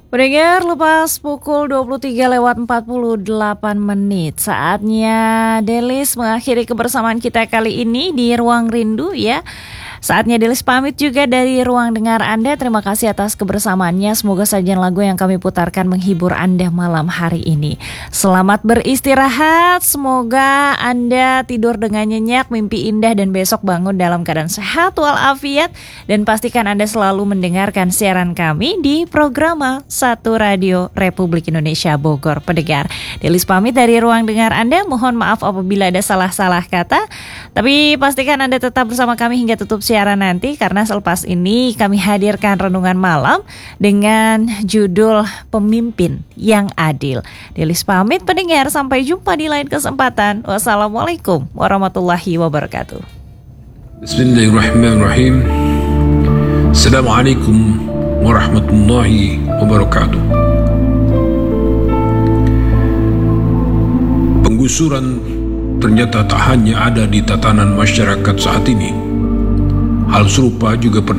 Pendengar, lepas pukul 23:48 saatnya Delis mengakhiri kebersamaan kita kali ini di Ruang Rindu ya. Saatnya Delis pamit juga dari ruang dengar Anda. Terima kasih atas kebersamaannya. Semoga sajian lagu yang kami putarkan menghibur Anda malam hari ini. Selamat beristirahat. Semoga Anda tidur dengan nyenyak, mimpi indah, dan besok bangun dalam keadaan sehat walafiat. Dan pastikan Anda selalu mendengarkan siaran kami di Programa 1 Radio Republik Indonesia Bogor. Pendengar, Delis pamit dari ruang dengar Anda. Mohon maaf apabila ada salah-salah kata. Tapi pastikan Anda tetap bersama kami hingga tutup siaran nanti, karena selepas ini kami hadirkan renungan malam dengan judul Pemimpin yang Adil. Delis pamit pendengar, sampai jumpa di lain kesempatan. Wassalamualaikum warahmatullahi wabarakatuh. Bismillahirrahmanirrahim. Assalamualaikum warahmatullahi wabarakatuh. Penggusuran ternyata tak hanya ada di tatanan masyarakat saat ini. Hal serupa juga pernah